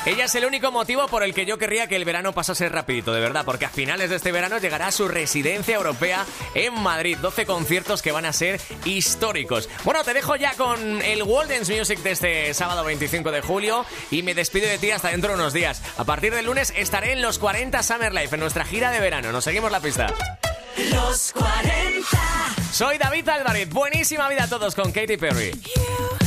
Ella es el único motivo por el que yo querría que el verano pasase rapidito, de verdad, porque a finales de este verano llegará a su residencia europea en Madrid. 12 conciertos que van a ser históricos. Bueno, te dejo ya con el World Dance Music de este sábado 25 de julio y me despido de ti hasta dentro de unos días. A partir del lunes estaré en los 40 Summer Life, en nuestra gira de verano. Nos seguimos la pista. Los 40. Soy David Álvarez. Buenísima vida a todos con Katy Perry.